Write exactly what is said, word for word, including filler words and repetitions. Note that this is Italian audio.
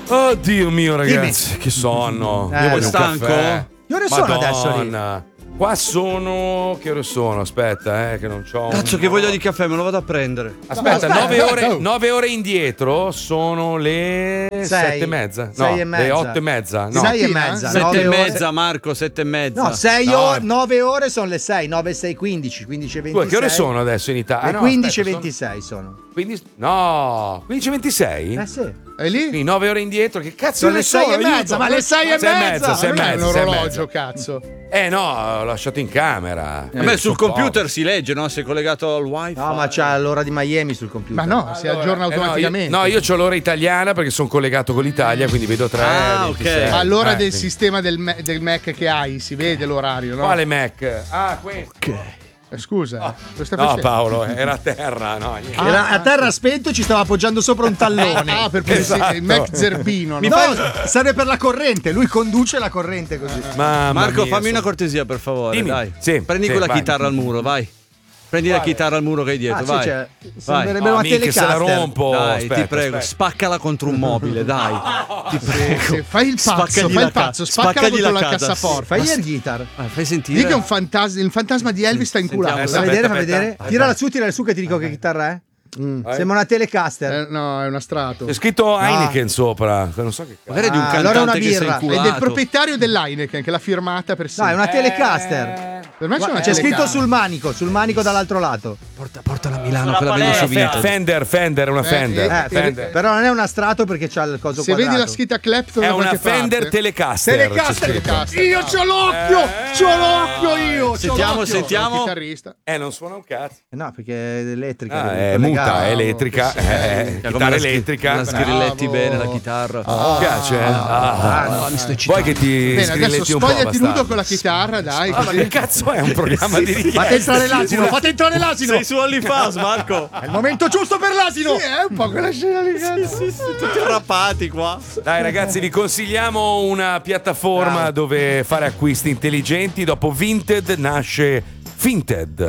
Oddio mio, ragazzi, Dimmi. che sonno. Eh, Io voglio stanco? un caffè. Che ore sono adesso lì? Qua sono. Che ore sono? Aspetta, eh, che non c'ho. Cazzo, un... che voglia di caffè, me lo vado a prendere. Aspetta, No, nove aspetta, ore, oh. nove ore indietro sono le sette e mezza. No, sei e mezza. le otto e mezza. No. sei e mezza. Sette e ore- mezza, Marco, sette e mezza. No, sei No. ore, nove ore sono le sei, nove, sei, quindici, quindici e ventisei. Due, che ore sono adesso in Italia? Le Ah, no, quindici e aspetta, ventisei sono. quindici No, quindici e ventisei? Eh sì. E lì? Quindi nove ore indietro, che cazzo Sono ne le sei sono? e mezza, Aiuto. ma le sei e Sei e mezza. mezza, sei e Ma non è mezza, un sei e orologio, mezza. cazzo. Eh no, l'ho lasciato in camera. Vabbè, Eh, sul sono computer povero. si legge, no? Sei collegato al wifi. No, ma c'ha l'ora di Miami sul computer. Ma no, si aggiorna Eh, no, io, automaticamente. no, io ho l'ora italiana perché sono collegato con l'Italia, quindi vedo tre. Ah, ok. ventisei. Allora Eh, del quindi- sistema del, Ma- del Mac che hai, si vede l'orario, no? Quale Mac? Ah, questo. Eh, Scusa, cosa stai No, facendo? Paolo, era a terra, no. niente. Era a terra spento e ci stava appoggiando sopra un tallone. Ah, per pulire Esatto. il Mac zerbino. Mi no? fa- serve per la corrente, lui conduce la corrente così. Mamma Marco, mia, fammi sono- una cortesia, per favore. Dimmi. Dai. Sì, Prendi sì, quella vai. chitarra al muro, vai. Prendi la chitarra al muro che hai dietro, Ah, sì, vai. c'è- vai. sembrerebbe No, una minchia, se la Telecaster. rompo. Dai, aspetta, ti prego, aspetta. spaccala contro un mobile, dai. Ti prego. Sì, fai il pazzo, Spaccagli fai la il pazzo, ca- spaccala spaccagli contro la la casa. cassaforte. Fai air guitar. Ah, fai sentire. Dì che è un fantasma, il fantasma di Elvis sta inculato. Sentiamo, Fa Aspetta, vedere, fa aspetta. vedere. Tirala su, tirala su che ti dico che chitarra è. Sembra una Telecaster. Eh, no, è una strato. C'è scritto Heineken sopra. Non so che cazzo. Magari di un Ah, cantante allora una che si è birra. È inculato. del proprietario dell'Heineken che l'ha firmata per No, è sempre. una Telecaster. Per me c'è una C'è scritto Telecaster. sul manico, sul manico dall'altro lato. Porta, portala a Milano che la vedo su Fe- Vinted. Fender, Fender, una Eh, Fender. Eh, Fender. però non è una strato perché c'ha il coso Se quadrato. vedi la scritta Clapton È da una qualche Fender parte. Telecaster. Telecaster. c'è scritto. Telecaster, Io bravo. c'ho l'occhio, c'ho l'occhio io. c'ho Sentiamo, l'occhio. sentiamo. Il chitarrista. Eh, non suona un cazzo. Eh No, perché è elettrica. Ah, devi è muta, collegare. è elettrica. Eh, Come chitarra la scri- elettrica. La sgrilletti Bravo. bene la chitarra. Mi piace, eh? Ah, Ah, mi sto Vuoi che ti Bene, adesso sgrilletti un po'? spogliati nudo bastardo? con la chitarra, dai. Ah, ma così. che cazzo è un programma di richiesta? Fate entrare l'asino, fate entrare l'asino. Sei su OnlyFans, Marco. È il momento giusto per l'asino. Sì, è un po' quella scena lì. cazzo. Tutti arrappati qua. Dai ragazzi, vi consigliamo una piattaforma dove fare acquisti intelligenti. Dopo Vinted nasce Finted.